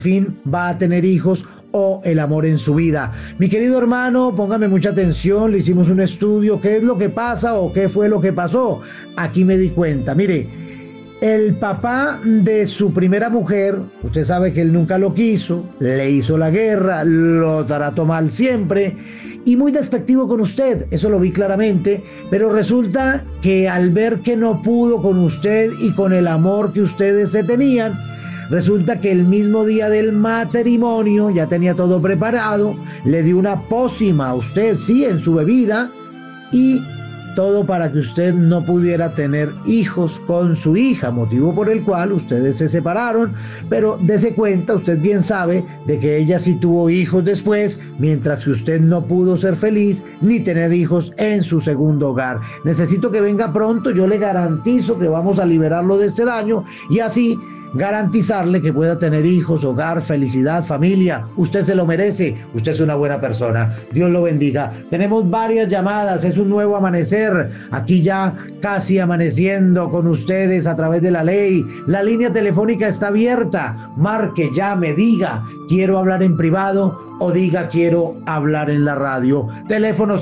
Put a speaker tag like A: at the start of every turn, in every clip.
A: fin va a tener hijos o el amor en su vida. Mi querido hermano, póngame mucha atención, le hicimos un estudio, ¿qué es lo que pasa o qué fue lo que pasó? Aquí me di cuenta, mire, el papá de su primera mujer, usted sabe que él nunca lo quiso, le hizo la guerra, lo trató mal siempre y muy despectivo con usted, eso lo vi claramente, pero resulta que al ver que no pudo con usted y con el amor que ustedes se tenían, resulta que el mismo día del matrimonio ya tenía todo preparado, le dio una pócima a usted, sí, en su bebida, y todo para que usted no pudiera tener hijos con su hija, motivo por el cual ustedes se separaron, pero dése cuenta, usted bien sabe de que ella sí tuvo hijos después, mientras que usted no pudo ser feliz ni tener hijos en su segundo hogar. Necesito que venga pronto, yo le garantizo que vamos a liberarlo de este daño y así garantizarle que pueda tener hijos, hogar, felicidad, familia. Usted se lo merece, usted es una buena persona. Dios lo bendiga. Tenemos varias llamadas, es un nuevo amanecer. Aquí ya casi amaneciendo con ustedes a través de la ley. La línea telefónica está abierta. Marque, llame, diga, quiero hablar en privado o diga quiero hablar en la radio. Teléfono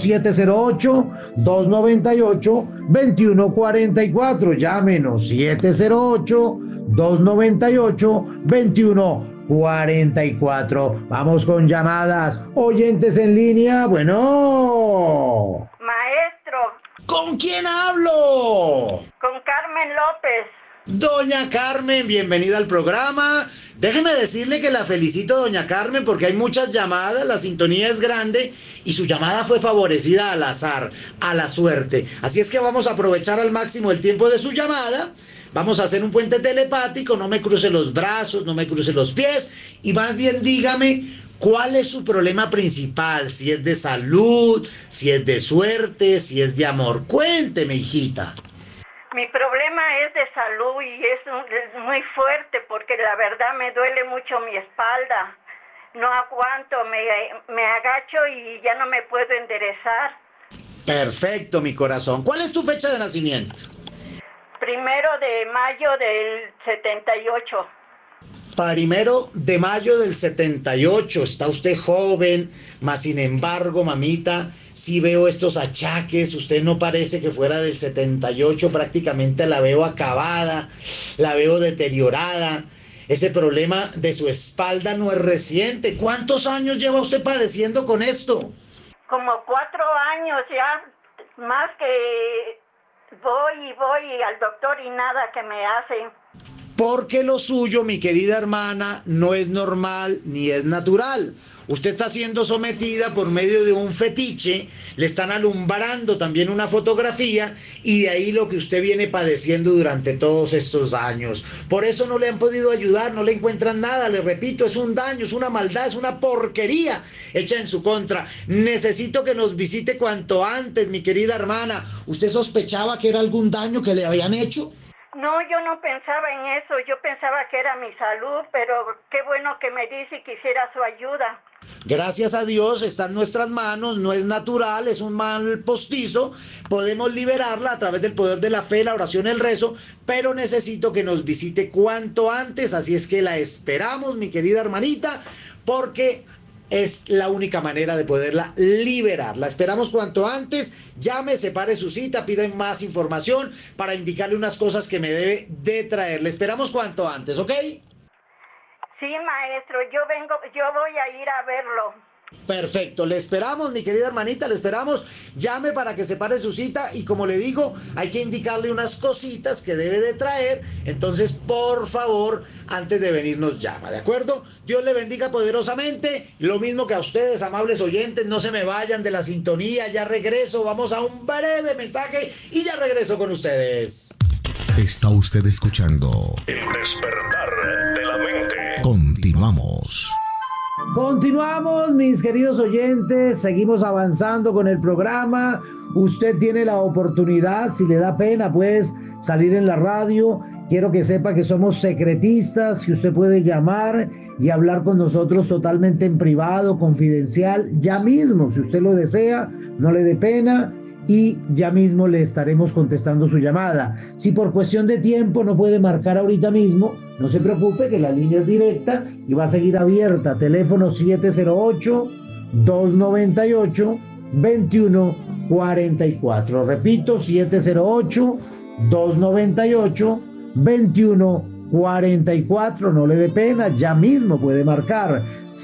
A: 708-298-2144. Llámenos 708-298-2144. Vamos con llamadas. Oyentes en línea. Bueno.
B: Maestro.
A: ¿Con quién hablo?
B: Con Carmen López.
A: Doña Carmen, bienvenida al programa. Déjeme decirle que la felicito, doña Carmen, porque hay muchas llamadas, la sintonía es grande y su llamada fue favorecida al azar, a la suerte. Así es que vamos a aprovechar al máximo el tiempo de su llamada. Vamos a hacer un puente telepático, no me cruce los brazos, no me cruce los pies y más bien dígame cuál es su problema principal, si es de salud, si es de suerte, si es de amor. Cuénteme, hijita.
B: Mi problema es de salud y es muy fuerte porque la verdad me duele mucho mi espalda. No aguanto, me agacho y ya no me puedo enderezar.
A: Perfecto, mi corazón. ¿Cuál es tu fecha de nacimiento?
B: 1 de mayo del 78.
A: 1 de mayo del 78. Está usted joven, mas sin embargo, mamita, si veo estos achaques, usted no parece que fuera del 78, prácticamente la veo acabada, la veo deteriorada. Ese problema de su espalda no es reciente. ¿Cuántos años lleva usted padeciendo con esto?
B: Como 4 años ya, más que voy al doctor y nada que me hace.
A: Porque lo suyo, mi querida hermana, no es normal ni es natural. Usted está siendo sometida por medio de un fetiche, le están alumbrando también una fotografía y de ahí lo que usted viene padeciendo durante todos estos años. Por eso no le han podido ayudar, no le encuentran nada, le repito, es un daño, es una maldad, es una porquería hecha en su contra. Necesito que nos visite cuanto antes, mi querida hermana. ¿Usted sospechaba que era algún daño que le habían hecho?
B: No, yo no pensaba en eso, yo pensaba que era mi salud, pero qué bueno que me dice y quisiera su ayuda.
A: Gracias a Dios está en nuestras manos, no es natural, es un mal postizo, podemos liberarla a través del poder de la fe, la oración, el rezo, pero necesito que nos visite cuanto antes, así es que la esperamos, mi querida hermanita, porque es la única manera de poderla liberar. La esperamos cuanto antes. Llame, separe su cita, pida más información para indicarle unas cosas que me debe de traer. Le esperamos cuanto antes, ¿ok?
B: Sí, maestro, yo voy a ir a verlo.
A: Perfecto, le esperamos, mi querida hermanita, le esperamos. Llame para que separe su cita y como le digo, hay que indicarle unas cositas que debe de traer. Entonces, por favor, antes de venir nos llama, ¿de acuerdo? Dios le bendiga poderosamente. Lo mismo que a ustedes, amables oyentes, no se me vayan de la sintonía. Ya regreso, vamos a un breve mensaje y ya regreso con ustedes.
C: Está usted escuchando
D: El despertar de la mente.
C: Continuamos.
A: Continuamos, mis queridos oyentes, seguimos avanzando con el programa. Usted tiene la oportunidad, si le da pena, pues, salir en la radio. Quiero que sepa que somos secretistas, que usted puede llamar y hablar con nosotros totalmente en privado, confidencial, ya mismo, si usted lo desea, no le dé pena. y ya mismo le estaremos contestando su llamada. Si por cuestión de tiempo no puede marcar ahorita mismo, no se preocupe que la línea es directa y va a seguir abierta. Teléfono 708-298-2144. Repito, 708-298-2144. No le dé pena, ya mismo puede marcar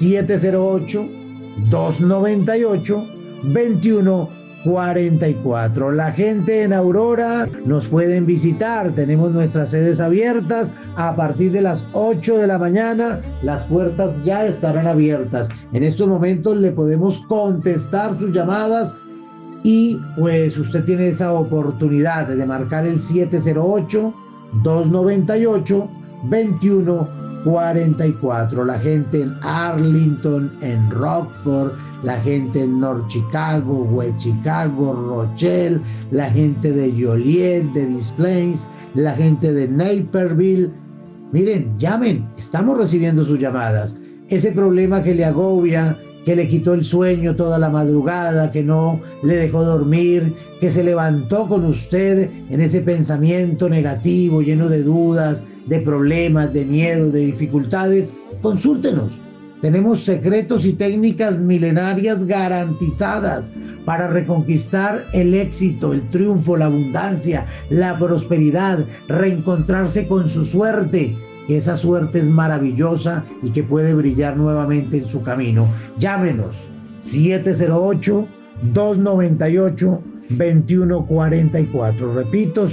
A: 708-298-2144. La gente en Aurora nos pueden visitar, tenemos nuestras sedes abiertas a partir de las 8 de la mañana, las puertas ya estarán abiertas. En estos momentos le podemos contestar sus llamadas y pues usted tiene esa oportunidad de marcar el 708-298-2144. La gente en Arlington, en Rockford, la gente en North Chicago, West Chicago, Rochelle, la gente de Joliet, de Des Plaines, la gente de Naperville. Miren, llamen, estamos recibiendo sus llamadas. Ese problema que le agobia, que le quitó el sueño toda la madrugada, que no le dejó dormir, que se levantó con usted en ese pensamiento negativo, lleno de dudas, de problemas, de miedo, de dificultades, consúltenos. Tenemos secretos y técnicas milenarias garantizadas para reconquistar el éxito, el triunfo, la abundancia, la prosperidad, reencontrarse con su suerte, que esa suerte es maravillosa y que puede brillar nuevamente en su camino. Llámenos 708-298-2144. Repito,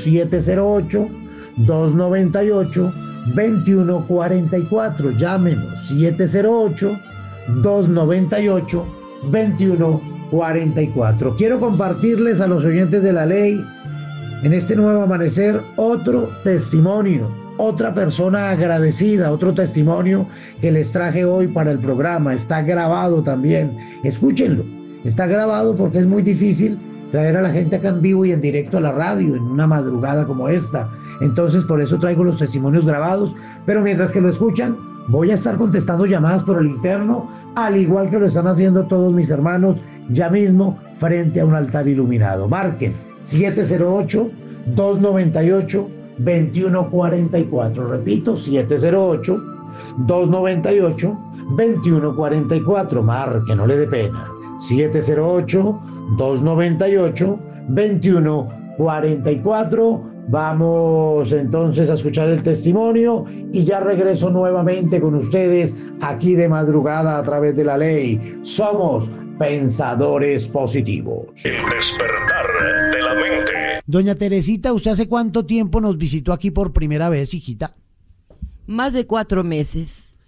A: 708-298-2144. Llámenos 708-298-2144. Quiero compartirles a los oyentes de La Ley en este nuevo amanecer otro testimonio, otra persona agradecida, otro testimonio que les traje hoy para el programa. Está grabado también, escúchenlo, está grabado porque es muy difícil traer a la gente acá en vivo y en directo a la radio en una madrugada como esta. Entonces por eso traigo los testimonios grabados, pero mientras que lo escuchan voy a estar contestando llamadas por el interno, al igual que lo están haciendo todos mis hermanos ya mismo frente a un altar iluminado. Marquen 708-298-2144. Repito, 708-298-2144. Marque, no le dé pena. 708-298-2144. Vamos entonces a escuchar el testimonio y ya regreso nuevamente con ustedes aquí de madrugada a través de La Ley. Somos pensadores positivos.
D: El despertar de la mente.
A: Doña Teresita, ¿usted hace cuánto tiempo nos visitó aquí por primera vez, hijita?
E: Más de 4 meses.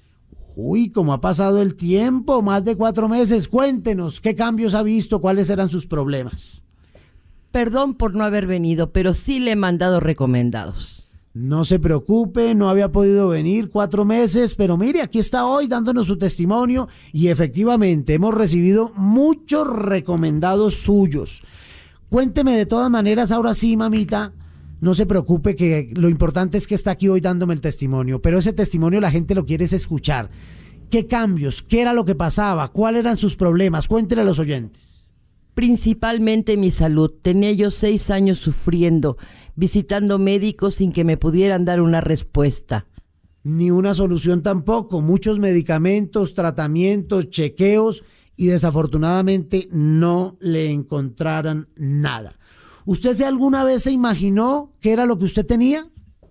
A: Uy, ¿cómo ha pasado el tiempo? Más de 4 meses. Cuéntenos, ¿qué cambios ha visto? ¿Cuáles eran sus problemas?
E: Perdón por no haber venido, pero sí le he mandado recomendados.
A: No se preocupe, no había podido venir 4 meses, pero mire, aquí está hoy dándonos su testimonio y efectivamente hemos recibido muchos recomendados suyos. Cuénteme de todas maneras, ahora sí, mamita, no se preocupe que lo importante es que está aquí hoy dándome el testimonio, pero ese testimonio la gente lo quiere es escuchar. ¿Qué cambios? ¿Qué era lo que pasaba? ¿Cuáles eran sus problemas? Cuéntele a los oyentes.
E: Principalmente mi salud. Tenía yo 6 años sufriendo, visitando médicos sin que me pudieran dar una respuesta.
A: Ni una solución tampoco. Muchos medicamentos, tratamientos, chequeos y desafortunadamente no le encontraran nada. ¿Usted alguna vez se imaginó qué era lo que usted tenía?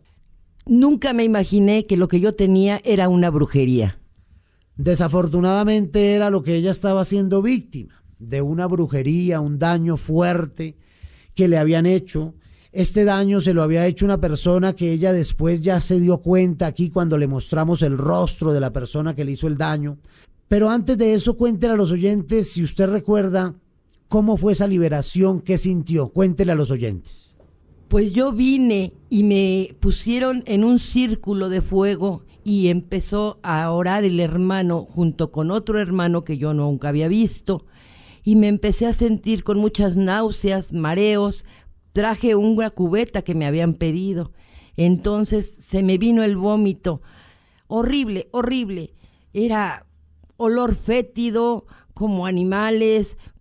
E: Nunca me imaginé que lo que yo tenía era una brujería.
A: Desafortunadamente era lo que ella estaba siendo víctima, de una brujería, un daño fuerte que le habían hecho. Este daño se lo había hecho una persona que ella después ya se dio cuenta aquí cuando le mostramos el rostro de la persona que le hizo el daño. Pero antes de eso, cuéntele a los oyentes, si usted recuerda, cómo fue esa liberación, qué sintió. Cuéntele a los oyentes.
E: Pues yo vine y me pusieron en un círculo de fuego y empezó a orar el hermano junto con otro hermano que yo nunca había visto. Y me empecé a sentir con muchas náuseas, mareos. Traje una cubeta que me habían pedido. Entonces se me vino el vómito. Horrible, horrible. Era olor fétido, como animales,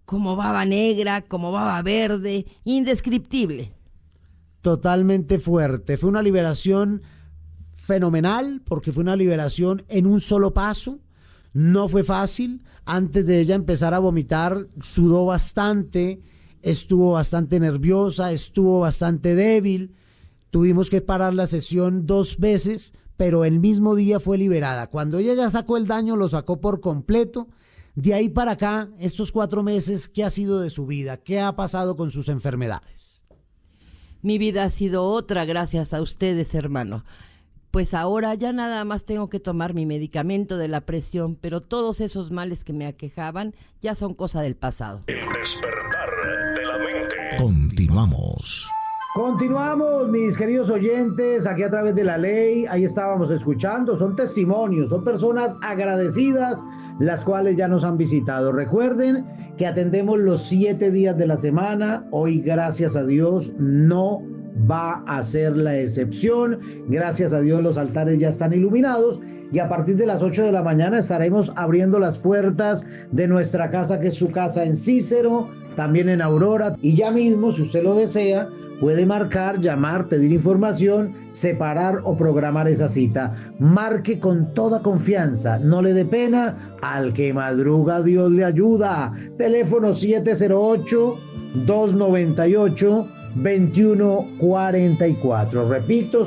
E: como baba negra, como baba verde, indescriptible.
A: Totalmente fuerte. Fue una liberación fenomenal porque fue una liberación en un solo paso. No fue fácil. Antes de ella empezar a vomitar, sudó bastante, estuvo bastante nerviosa, estuvo bastante débil. Tuvimos que parar la sesión 2 veces, pero el mismo día fue liberada. Cuando ella ya sacó el daño, lo sacó por completo. De ahí para acá, estos 4 meses, ¿qué ha sido de su vida? ¿Qué ha pasado con sus enfermedades?
E: Mi vida ha sido otra gracias a ustedes, hermano. Pues ahora ya nada más tengo que tomar mi medicamento de la presión, pero todos esos males que me aquejaban ya son cosa del pasado.
D: El despertar de la mente.
C: Continuamos.
A: Continuamos, mis queridos oyentes, aquí a través de La Ley. Ahí estábamos escuchando, son testimonios, son personas agradecidas, las cuales ya nos han visitado. Recuerden que atendemos los 7 días de la semana. Hoy, gracias a Dios, no va a ser la excepción. Gracias a Dios, los altares ya están iluminados y a partir de las 8 de la mañana estaremos abriendo las puertas de nuestra casa, que es su casa en Cícero, también en Aurora. Y ya mismo, si usted lo desea, puede marcar, llamar, pedir información, separar o programar esa cita. Marque con toda confianza, no le dé pena. Al que madruga, Dios le ayuda. Teléfono 708-298-2144. Repito,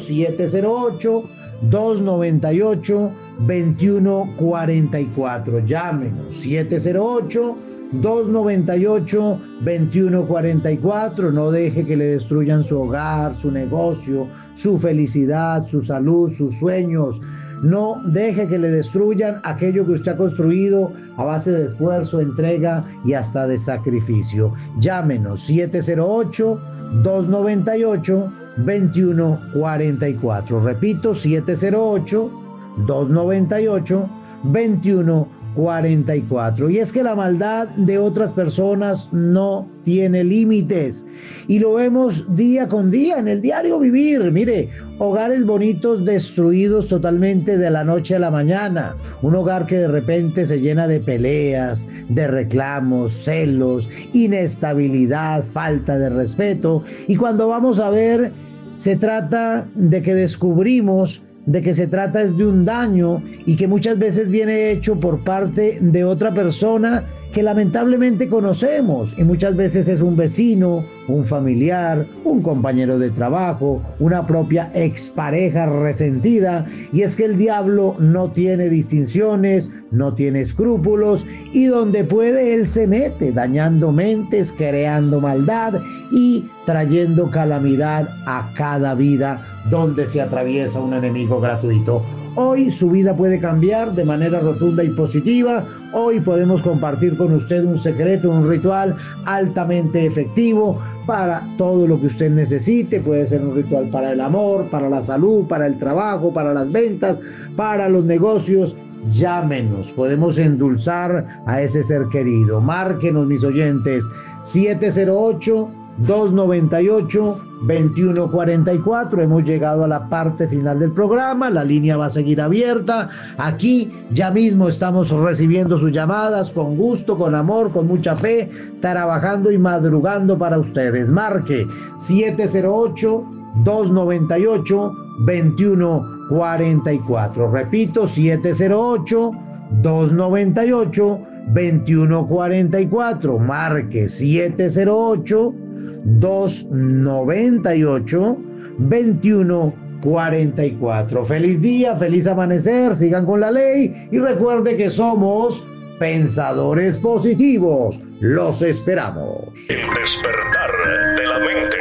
A: 708-298-2144. Llámenos, 708-298-2144. No deje que le destruyan su hogar, su negocio, su felicidad, su salud, sus sueños. No deje que le destruyan aquello que usted ha construido a base de esfuerzo, entrega y hasta de sacrificio. Llámenos, 708-298-2144. Repito, 708-298-2144. Y es que la maldad de otras personas no tiene límites y lo vemos día con día en el diario vivir. Mire, hogares bonitos destruidos totalmente de la noche a la mañana. Un hogar que de repente se llena de peleas, de reclamos, celos, inestabilidad, falta de respeto. Y cuando vamos a ver, se trata de que descubrimos de que se trata es de un daño y que muchas veces viene hecho por parte de otra persona que lamentablemente conocemos, y muchas veces es un vecino, un familiar, un compañero de trabajo, una propia expareja resentida. Y es que el diablo no tiene distinciones, no tiene escrúpulos, y donde puede él se mete, dañando mentes, creando maldad y trayendo calamidad a cada vida donde se atraviesa un enemigo gratuito. Hoy su vida puede cambiar de manera rotunda y positiva. Hoy podemos compartir con usted un secreto, un ritual altamente efectivo para todo lo que usted necesite. Puede ser un ritual para el amor, para la salud, para el trabajo, para las ventas, para los negocios. Llámenos, podemos endulzar a ese ser querido. Márquenos, mis oyentes, 708-298-2144. Hemos llegado a la parte final del programa. La línea va a seguir abierta. Aquí ya mismo estamos recibiendo sus llamadas con gusto, con amor, con mucha fe, trabajando y madrugando para ustedes. Marque 708-298-2144. Repito, 708-298-2144. Marque 708-298-2144. Feliz día, feliz amanecer, sigan con La Ley y recuerde que somos pensadores positivos. Los esperamos.
D: El despertar de la mente.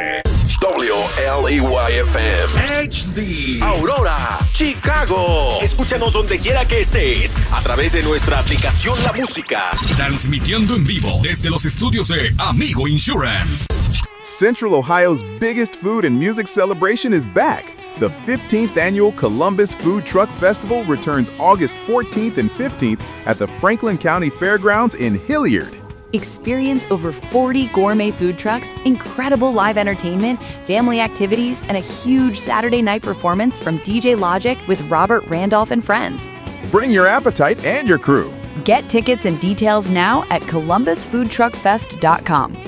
F: WLEY-FM HD Aurora, Chicago. Escúchanos donde quiera que estés a través de nuestra aplicación La Música.
C: Transmitiendo en vivo desde los estudios de Amigo Insurance.
G: Central Ohio's biggest food and music celebration is back. The 15th annual Columbus Food Truck Festival returns August 14th and 15th at the Franklin County Fairgrounds in Hilliard.
H: Experience over 40 gourmet food trucks, incredible live entertainment, family activities, and a huge Saturday night performance from DJ Logic with Robert Randolph and friends.
G: Bring your appetite and your crew.
H: Get tickets and details now at columbusfoodtruckfest.com.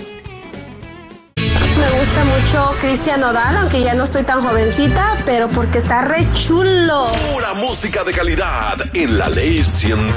I: Me gusta mucho Cristian Nodal, aunque ya no estoy tan jovencita, pero porque está re chulo.
F: Pura música de calidad en La Ley 100.